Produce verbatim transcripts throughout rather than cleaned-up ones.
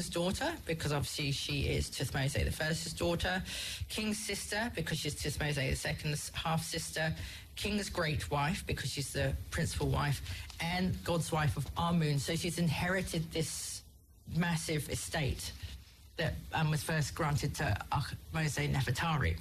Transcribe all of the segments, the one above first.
king's daughter, because obviously she is Tuthmose the First's daughter. King's sister, because she's Tuthmose the Second's half-sister. King's great wife, because she's the principal wife. And God's wife of Amun. So she's inherited this massive estate that um, was first granted to Ahmose Nefertari.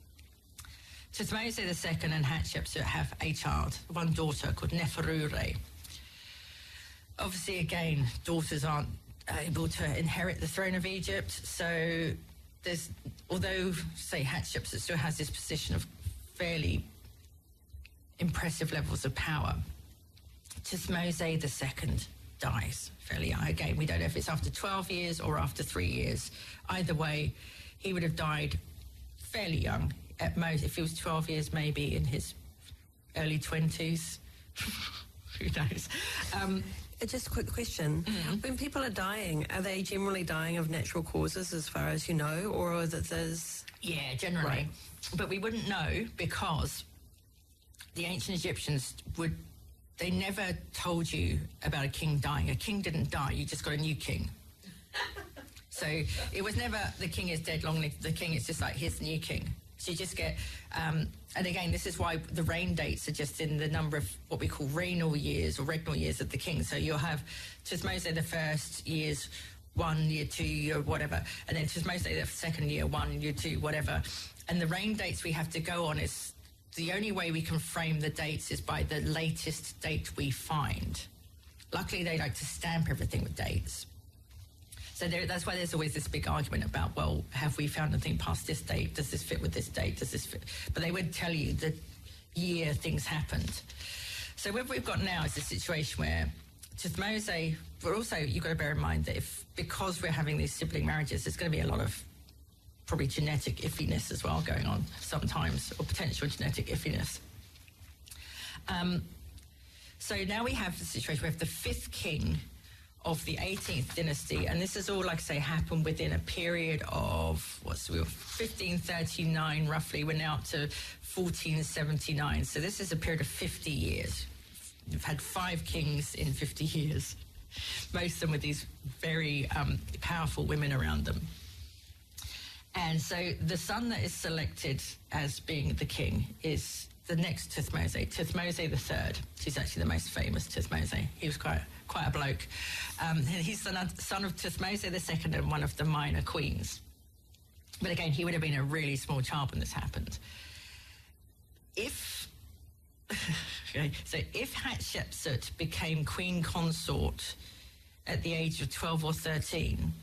Tuthmose the Second and Hatshepsut have a child, one daughter called Neferure. Obviously, again, daughters aren't able to inherit the throne of Egypt. So there's, although, say, Hatshepsut still has this position of fairly impressive levels of power, Tuthmose the Second dies fairly young. Again, we don't know if it's after twelve years or after three years. Either way, he would have died fairly young. At most, if he was twelve years, maybe in his early twenties. Who knows? Um, Just a quick question. Mm-hmm. When people are dying, are they generally dying of natural causes as far as you know, or that there's... Yeah, generally. Right. But we wouldn't know because the ancient Egyptians would... They never told you about a king dying. A king didn't die, you just got a new king. So it was never, the king is dead, long live the king. It's just like, here's the new king. So you just get, um, and again, this is why the reign dates are just in the number of what we call regnal years or regnal years of the king. So you'll have Tuthmose the First years one, year two, year whatever, and then Tuthmose the Second year one, year two, whatever. And the reign dates we have to go on is, the only way we can frame the dates is by the latest date we find. Luckily, they like to stamp everything with dates. So there, that's why there's always this big argument about, well, have we found anything past this date? Does this fit with this date? Does this fit? But they would tell you the year things happened. So what we've got now is a situation where Tuthmose, but also you've got to bear in mind that if, because we're having these sibling marriages, there's going to be a lot of probably genetic iffiness as well going on sometimes, or potential genetic iffiness. Um, so now we have the situation, we have the fifth king of the eighteenth dynasty, and this has all, like I say, happened within a period of, what's we were fifteen thirty-nine roughly, we're now up to fourteen seventy-nine, so this is a period of fifty years. We've had five kings in fifty years, most of them with these very um, powerful women around them. And so the son that is selected as being the king is the next Tuthmose, Tuthmose the Third. He's actually the most famous Tuthmose. He was quite quite a bloke. Um, he's the son of Tuthmose the Second and one of the minor queens. But again, he would have been a really small child when this happened. If okay, so if Hatshepsut became queen consort at the age of twelve or thirteen,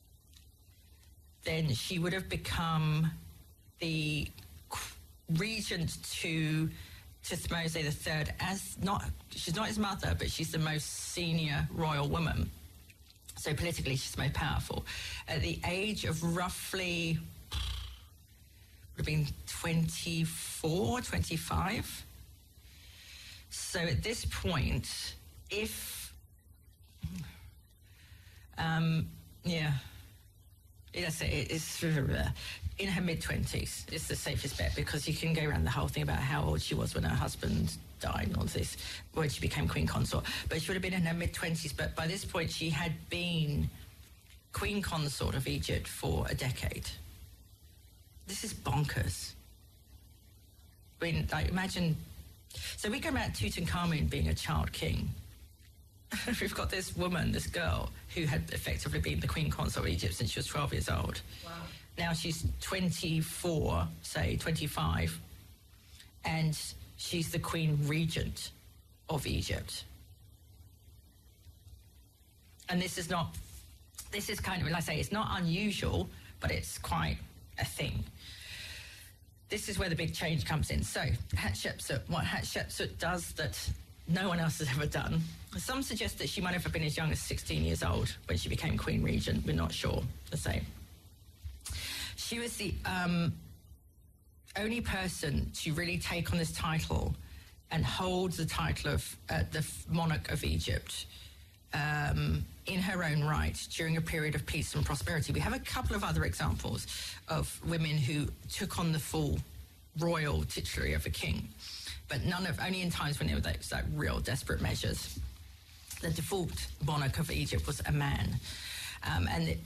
then she would have become the regent to Tuthmose the Third, as not, she's not his mother, but she's the most senior royal woman. So politically, she's the most powerful. At the age of roughly, would have been twenty-four, twenty-five. So at this point, if, um, yeah, Yes, it is in her mid-twenties. It's the safest bet because you can go around the whole thing about how old she was when her husband died and all this, when she became queen consort. But she would have been in her mid-twenties, but by this point she had been queen consort of Egypt for a decade. This is bonkers. I mean, like, imagine... So we go about Tutankhamun being a child king. We've got this woman, this girl, who had effectively been the queen consort of Egypt since she was twelve years old. Wow. Now she's twenty-four, say, twenty-five, and she's the queen regent of Egypt. And this is not, this is kind of, like I say, it's not unusual, but it's quite a thing. This is where the big change comes in. So, Hatshepsut, what Hatshepsut does that no one else has ever done. Some suggest that she might have been as young as sixteen years old when she became queen regent. We're not sure, the same. She was the um, only person to really take on this title and hold the title of uh, the monarch of Egypt um, in her own right during a period of peace and prosperity. We have a couple of other examples of women who took on the full royal titulary of a king, but none of, only in times when there were those like real desperate measures. The default monarch of Egypt was a man. Um, and it,